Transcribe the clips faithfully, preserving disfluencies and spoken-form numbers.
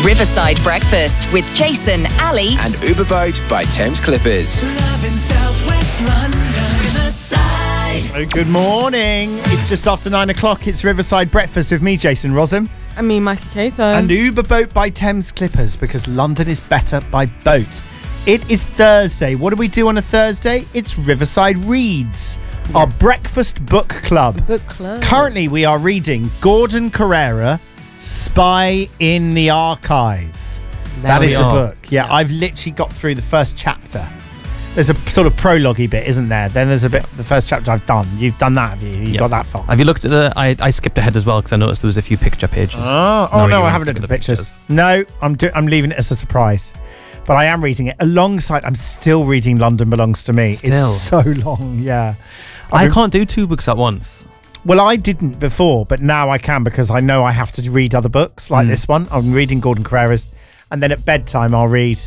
Riverside Breakfast with Jason, Ali, and Uber Boat by Thames Clippers. Love in South West London, Riverside. Oh, good morning. It's just after nine o'clock. It's Riverside Breakfast with me, Jason Rossum. And me, Mikey Cato. And Uber Boat by Thames Clippers, because London is better by boat. It is Thursday. What do we do on a Thursday? It's Riverside Reads, yes. Our breakfast book club. Book club. Currently, we are reading Gordon Carrera, Spy in the Archive. There that we is the are. book. Yeah, I've literally got through the first chapter. There's a sort of prologue-y bit, isn't there? Then there's a bit, the first chapter I've done. You've done that, have you? You Yes. got that far. Have you looked at the... I, I skipped ahead as well because I noticed there was a few picture pages. Oh, oh No, no, you I went haven't looked through at the pictures. No, I'm do- I'm leaving it as a surprise. But I am reading it alongside... I'm still reading London Belongs to Me. Still? It's so long, yeah. I've I been- can't do two books at once. Well, I didn't before, but now I can because I know I have to read other books like Mm. this one. I'm reading Gordon Carrera's, and then at bedtime I'll read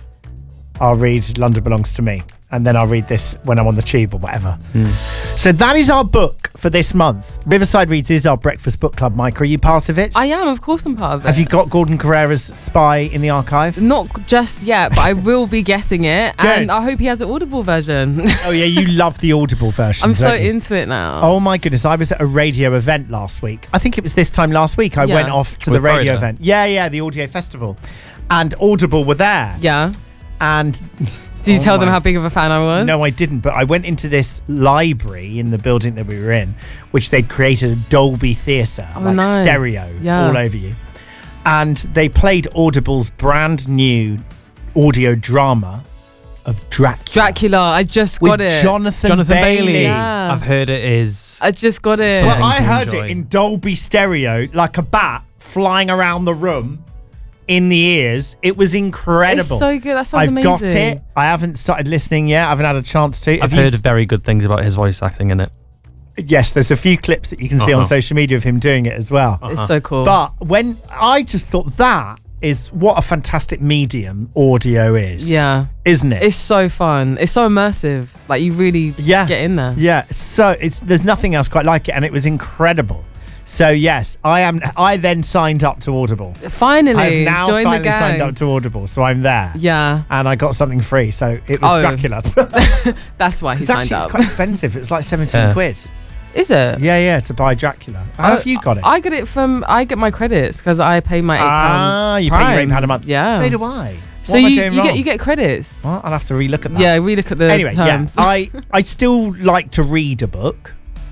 I'll read London Belongs to Me. And then I'll read this when I'm on the tube or whatever. Mm. So that is our book for this month. Riverside Reads is our breakfast book club. Mike, are you part of it? I am, of course I'm part of it. Have you got Gordon Carrera's Spy in the Archive? Not just yet, but I will be getting it. Good. And I hope he has an Audible version. Oh yeah, you love the Audible version. I'm so don't you? into it now. Oh my goodness, I was at a radio event last week. I think it was this time last week. I Yeah. went off to With the radio Florida. event. Yeah, yeah, the audio festival. And Audible were there. Yeah. And Did you Oh tell them my- how big of a fan I was? no, I didn't, but I went into this library in the building that we were in, which they'd created a Dolby theatre, Oh, like nice. stereo Yeah. all over you. And they played Audible's brand new audio drama of Dracula. Dracula, I just with got it. Jonathan, Jonathan Bailey. Bailey. Yeah. I've heard it is... I just got it. So- Well, I to heard enjoy. it in Dolby stereo, like a bat flying around the room in the ears. It was incredible. It's so good. That sounds I've amazing. got it. I haven't started listening yet. I haven't had a chance to. I've Have you heard s- very good things about his voice acting in it. Yes, there's a few clips that you can see on Uh-huh. social media of him doing it as well. It's so cool. But when I just thought that is what a fantastic medium audio is. yeah. Isn't it? It's so fun. It's so immersive. Like, you really Yeah. get in there. Yeah, so it's there's nothing else quite like it, and it was incredible. So yes, I am. I then signed up to Audible. Finally, I've now join finally the gang. signed up to Audible, so I'm there. Yeah, And I got something free, so it was Oh. Dracula. that's why he It's signed actually it's up. quite expensive. It was like seventeen Yeah. quid. Is it? Yeah, yeah, to buy Dracula. How I- have you got it? I get it from. I get my credits because I pay my eight pounds. ah, you pay your eight pound a month. Yeah. So do I. So what am I you, doing you wrong? get you get credits. Well, I'll have to relook at that. Yeah, we look at the Anyway, terms. yeah, I I still like to read a book.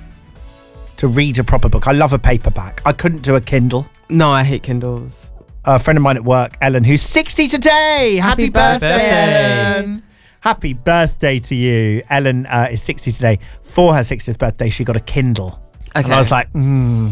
To read a proper book. I love a paperback. I couldn't do a Kindle. No, I hate Kindles. A friend of mine at work, Ellen, who's sixty today. Happy, Happy birthday, birthday. Ellen. Happy birthday to you. Ellen uh, is sixty today. For her sixtieth birthday, she got a Kindle. Okay. And I was like, hmm.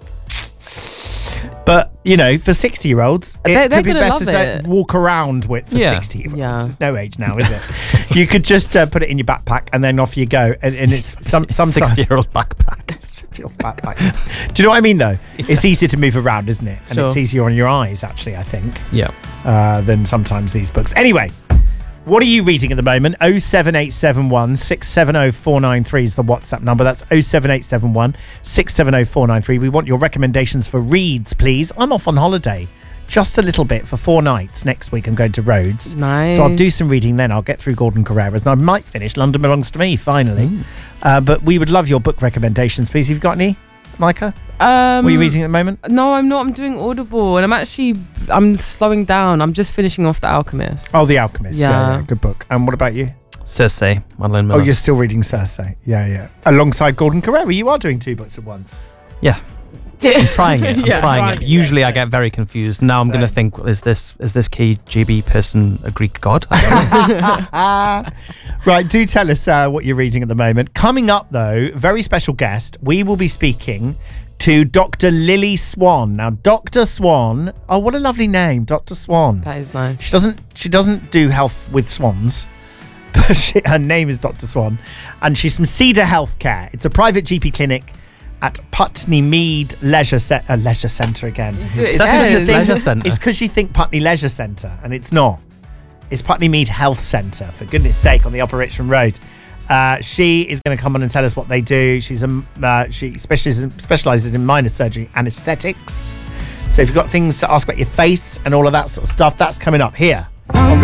But, you know, for sixty-year-olds, it They- they're could be gonna better love to it. walk around with for Yeah. sixty-year-olds. Yeah. There's no age now, is it? You could just uh, put it in your backpack and then off you go. And, and it's some sometimes... sixty-year-old backpack. Your backpack. Do you know what I mean, though? It's easier to move around, isn't it? And Sure. it's easier on your eyes, actually, I think, Yeah. uh, than sometimes these books. Anyway, what are you reading at the moment? oh seven eight seven one, six seven oh, four nine three is the WhatsApp number. That's oh seven eight seven one, six seven oh, four nine three. We want your recommendations for reads, please. I'm off on holiday. Just a little bit for four nights. Next week I'm going to Rhodes. Nice. So I'll do some reading then. I'll get through Gordon Carrera's and I might finish London Belongs to Me, finally. Uh, but we would love your book recommendations, please. Have you got any, Micah? Um, What are you reading at the moment? No, I'm not. I'm doing Audible, and I'm actually I'm slowing down. I'm just finishing off The Alchemist. Oh, The Alchemist. Yeah, Yeah. yeah, good book. And what about you? Cersei, Madeleine Oh, Miller. you're still reading Cersei. Yeah, yeah. Alongside Gordon Carrera, you are doing two books at once. Yeah. I'm trying it. I'm Yeah. trying Trying it. it, Usually yeah, I get very confused. Now I'm going to Same. think, is this is this K G B person a Greek god? I don't know. Right, do tell us uh, what you're reading at the moment. Coming up, though, very special guest. We will be speaking to Doctor Lily Swan. Now, Doctor Swan. Oh, what a lovely name, Doctor Swan. That is nice. She doesn't. She doesn't do health with swans. But she, her name is Doctor Swan, and she's from Cedar Healthcare. It's a private G P clinic at Putney Mead Leisure Ce- uh, Leisure Centre again. do it It's again. the thing- Leisure Centre. It's because you think Putney Leisure Centre, and it's not. It's Putney Mead Health Centre, for goodness sake, on the Upper Richmond Road. Uh, she is going to come on and tell us what they do. She's a uh, she specializes specializes in minor surgery anaesthetics. So if you've got things to ask about your faith and all of that sort of stuff, that's coming up here